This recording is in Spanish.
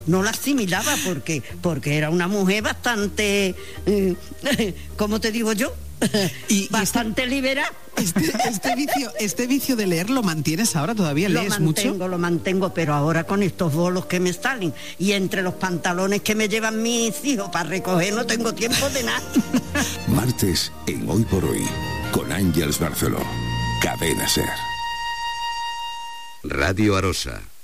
No la asimilaba porque era una mujer bastante, ¿cómo te digo yo? Bastante liberal. Este vicio de leer lo mantienes ahora, todavía lees mucho. Lo mantengo, pero ahora con estos bolos que me salen y entre los pantalones que me llevan mis hijos para recoger no tengo tiempo de nada. Martes en Hoy por Hoy con Ángeles Barceló. Cadena SER. Radio Arosa.